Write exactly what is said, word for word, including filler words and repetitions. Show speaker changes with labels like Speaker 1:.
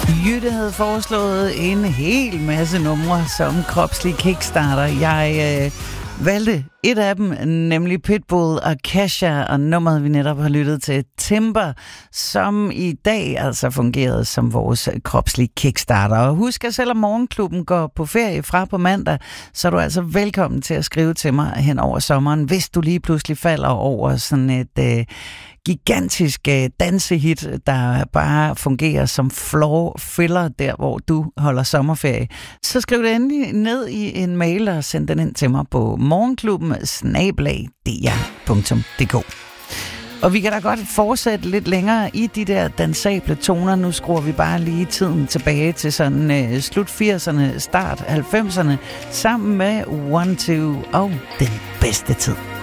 Speaker 1: Jytte havde foreslået en hel masse numre som kropslig kickstarter. Jeg øh, valgte et af dem, nemlig Pitbull og Kesha, og nummeret vi netop har lyttet til, Timber, som i dag altså fungerede som vores kropslige kickstarter. Og husk, at selvom Morgenklubben går på ferie fra på mandag, så er du altså velkommen til at skrive til mig hen over sommeren, hvis du lige pludselig falder over sådan et øh, gigantisk øh, dansehit, der bare fungerer som floor filler der, hvor du holder sommerferie. Så skriv det endelig ned i en mail og send den ind til mig på morgenklubben snabel-a d r punktum d k. Og vi kan da godt fortsætte lidt længere i de der dansable toner. Nu skruer vi bare lige tiden tilbage til sådan øh, slut firserne, start halvfemserne, sammen med One Two og Den Bedste Tid.